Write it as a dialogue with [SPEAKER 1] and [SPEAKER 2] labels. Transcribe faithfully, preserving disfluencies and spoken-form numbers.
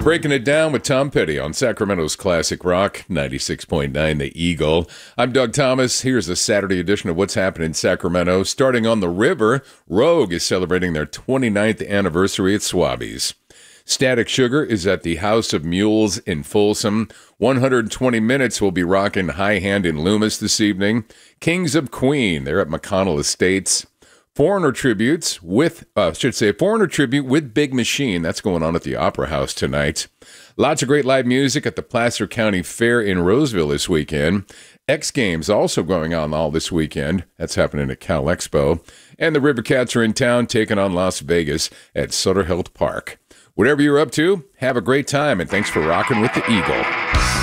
[SPEAKER 1] Breaking it down with Tom Petty on Sacramento's Classic Rock, ninety-six point nine The Eagle. I'm Doug Thomas. Here's a Saturday edition of What's Happening in Sacramento. Starting on the river, Rogue is celebrating their twenty-ninth anniversary at Swabby's. Static Sugar is at the House of Mules in Folsom. one hundred twenty Minutes will be rocking High Hand in Loomis this evening. Kings of Queen, they're at McConnell Estates. Foreigner Tributes with, uh, should say, Foreigner Tribute with Big Machine. That's going on at the Opera House tonight. Lots of great live music at the Placer County Fair in Roseville this weekend. X Games also going on all this weekend. That's happening at Cal Expo. And the Rivercats are in town taking on Las Vegas at Sutter Health Park. Whatever you're up to, have a great time, and thanks for rocking with the Eagle.